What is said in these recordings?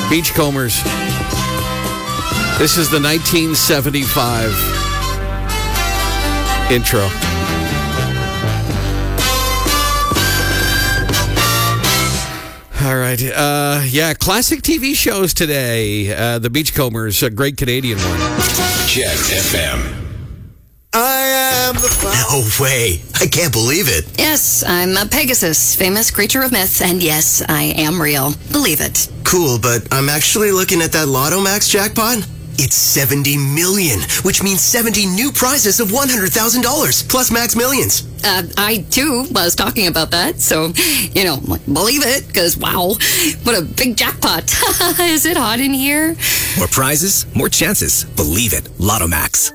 Beachcombers. This is the 1975 intro. All right. Classic TV shows today. The Beachcombers, a great Canadian one. Jet FM. I am the No way. I can't believe it. Yes, I'm a Pegasus, famous creature of myth, and yes, I am real. Believe it. Cool, but I'm actually looking at that Lotto Max jackpot. It's 70 million, which means 70 new prizes of $100,000 plus Max Millions. I, too, was talking about that, so, believe it, because, wow, what a big jackpot. Is it hot in here? More prizes, more chances. Believe it. Lotto Max.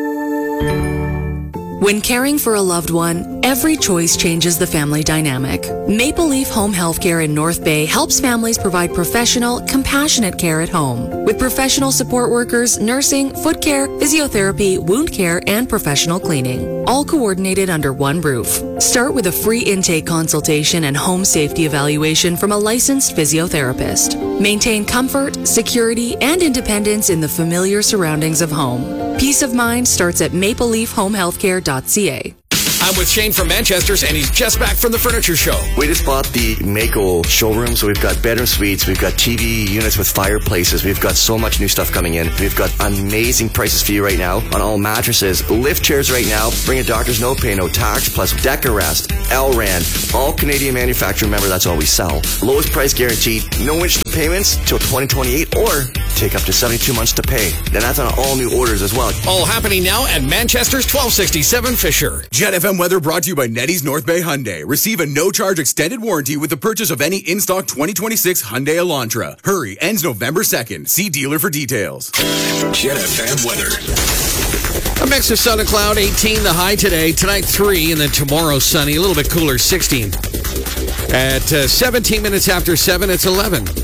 When caring for a loved one, every choice changes the family dynamic. Maple Leaf Home Healthcare in North Bay helps families provide professional, compassionate care at home. With professional support workers, nursing, foot care, physiotherapy, wound care, and professional cleaning. All coordinated under one roof. Start with a free intake consultation and home safety evaluation from a licensed physiotherapist. Maintain comfort, security, and independence in the familiar surroundings of home. Peace of mind starts at mapleleafhomehealthcare.ca. I'm with Shane from Manchester's, and he's just back from the furniture show. We just bought the Mako showroom, so we've got bedroom suites, we've got TV units with fireplaces, we've got so much new stuff coming in. We've got amazing prices for you right now on all mattresses. Lift chairs right now, bring a doctor's no pay, no tax, plus Decorest, Elran, all Canadian manufacturer. Remember, that's all we sell. Lowest price guaranteed, no instant payments till 2028, or take up to 72 months to pay. Then that's on all new orders as well. All happening now at Manchester's 1267 Fisher. Jet FM weather brought to you by Nettie's North Bay Hyundai. Receive a no-charge extended warranty with the purchase of any in-stock 2026 Hyundai Elantra. Hurry, ends November 2nd. See dealer for details. Jet FM weather. A mix of sun and cloud, 18 the high today. Tonight 3, and then tomorrow sunny, a little bit cooler, 16. At 17 minutes after 7, it's 11.